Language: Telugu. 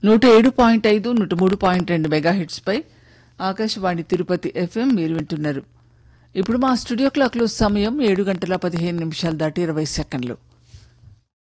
107.5 103.2 మెగాహెట్స్ పై ఆకాశవాణి తిరుపతి ఎఫ్ఎం మీరు వింటున్నారు. ఇప్పుడు మా స్టూడియో క్లాక్ లో సమయం 7 గంటల 15 నిమిషాలు దాటి 20 సెకండ్లు.